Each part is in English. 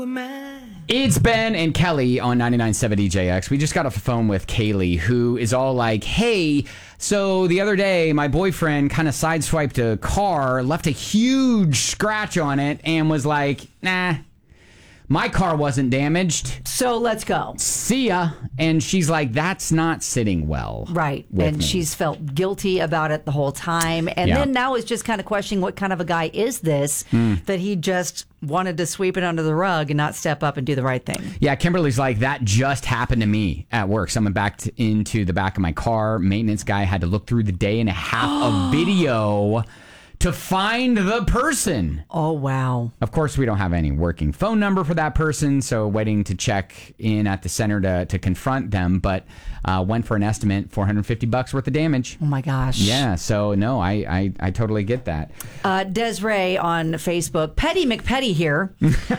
It's Ben and Kelly on 99.7 DJX. We just got off the phone with Kaylee, who is all like, hey, so the other day, my boyfriend kind of sideswiped a car, left a huge scratch on it, and was like, nah, my car wasn't damaged. So let's go. See ya. And she's like, that's not sitting well. Right. with And me. she's felt guilty about it the whole time. And then now is just kind of questioning what kind of a guy is this that he just wanted to sweep it under the rug and not step up and do the right thing. Yeah, Kimberly's like, that just happened to me at work. Someone backed into the back of my car. Maintenance guy had to look through the day and a half of video to find the person. Oh, wow. Of course, we don't have any working phone number for that person, so waiting to check in at the center to confront them, but went for an estimate, $450 worth of damage. Oh, my gosh. Yeah, so no, I totally get that. Desiree on Facebook, Petty McPetty here.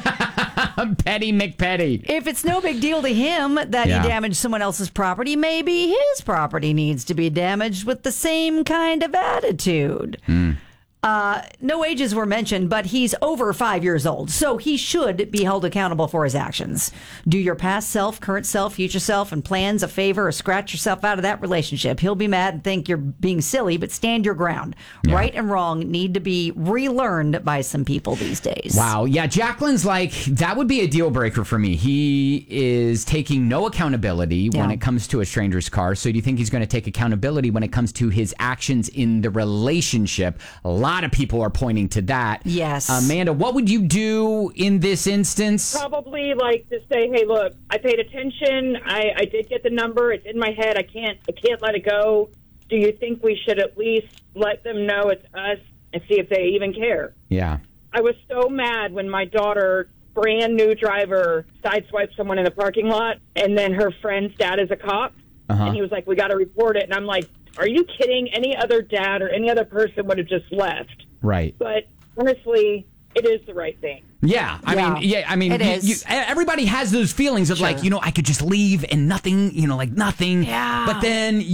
Petty McPetty. If it's no big deal to him that he damaged someone else's property, maybe his property needs to be damaged with the same kind of attitude. No ages were mentioned, but he's over 5 years old, so he should be held accountable for his actions. Do your past self, current self, future self, and plans a favor or scratch yourself out of that relationship. He'll be mad and think you're being silly, but stand your ground. Yeah. Right and wrong need to be relearned by some people these days. Wow. Yeah, Jacqueline's like, that would be a deal breaker for me. He is taking no accountability when it comes to a stranger's car. So do you think he's going to take accountability when it comes to his actions in the relationship? A lot of people are pointing to that. Yes. Amanda, what would you do in this instance? Probably like to say, hey, look, I paid attention. I did get the number. It's in my head. I can't let it go. Do you think we should at least let them know it's us and see if they even care? Yeah. I was so mad when my daughter, brand new driver, sideswiped someone in the parking lot, and then her friend's dad is a cop. And he was like, we got to report it. And I'm like, are you kidding? Any other dad or any other person would have just left. Right. But honestly, it is the right thing. Yeah. I mean, it is. Everybody has those feelings of like, I could just leave and nothing, like nothing. Yeah. But then